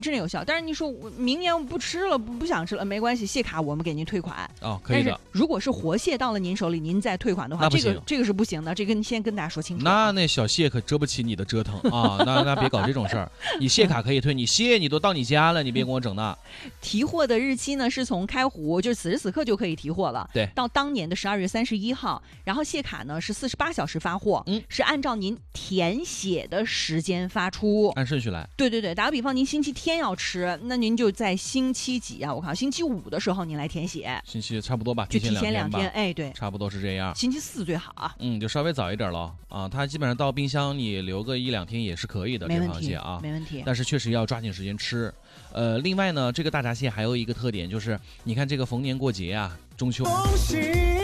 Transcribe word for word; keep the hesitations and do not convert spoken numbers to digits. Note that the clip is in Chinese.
真的有效。但是你说我明年我不吃了，不不想吃了，没关系，蟹卡我们给您退款。 哦，可以的。 但是如果是活蟹到了您手里，您再退款的话，这个这个是不行的。这个你先跟大家说清楚。 那那小蟹可折不起你的折腾啊！那那别搞这种事儿。你蟹卡可以退，你蟹你都到你家了，你别跟我整那。 提货的日期呢是从开壶，就是此时此刻就可以提货了。 对， 到当年的十二月三十一号，然后蟹卡呢是四十八小时发货， 嗯， 是按照您填写的时间发出， 按顺序来。 对对对，打个比方，您星期天要吃，那您就在星期几啊？我看星期五的时候您来填写， 星期差不多吧， 就提前两天，哎，对， 差不多是这样。 星期四最好啊， 嗯，就稍微早一点了啊。它基本上到冰箱你留个一两天也是可以的， 没问题这螃蟹啊， 没问题。 但是确实要抓紧时间吃。呃，另外呢，这个大闸蟹还有一个特点就是，你看这个逢年过节啊，中秋。